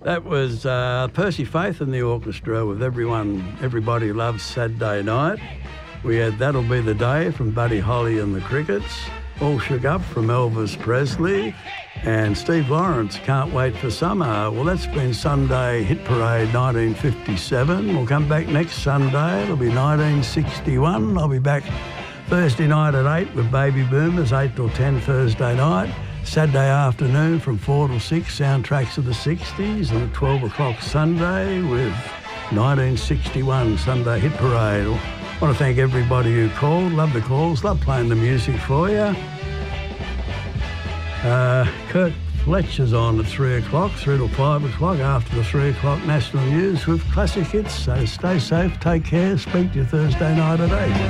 That was Percy Faith and the orchestra with Everybody Loves Saturday Night. We had That'll Be the Day from Buddy Holly and the Crickets, All Shook Up from Elvis Presley, and Steve Lawrence, Can't Wait for Summer. Well, that's been Sunday Hit Parade 1957. We'll come back next Sunday. It'll be 1961. I'll be back Thursday night at 8 with Baby Boomers, 8 till 10 Thursday night. Saturday afternoon from 4 till 6, soundtracks of the 60s, and at 12 o'clock Sunday with 1961 Sunday Hit Parade. I want to thank everybody who called. Love the calls, love playing the music for you. Kurt Fletcher's on at 3 o'clock, 3 till 5 o'clock after the 3 o'clock national news with classic hits. So stay safe, take care, speak to you Thursday night at 8.